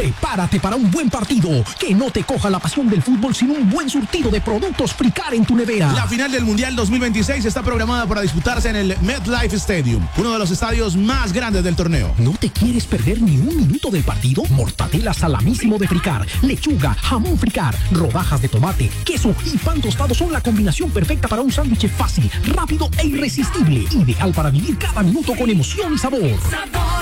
Prepárate para un buen partido. Que no te coja la pasión del fútbol sin un buen surtido de productos Fricar en tu nevera. La final del Mundial 2026 está programada para disputarse en el MetLife Stadium, uno de los estadios más grandes del torneo. ¿No te quieres perder ni un minuto del partido? Mortadela salamísimo de Fricar, lechuga, jamón Fricar, rodajas de tomate, queso y pan tostado son la combinación perfecta para un sándwich fácil, rápido e irresistible. Ideal para vivir cada minuto con emoción y sabor.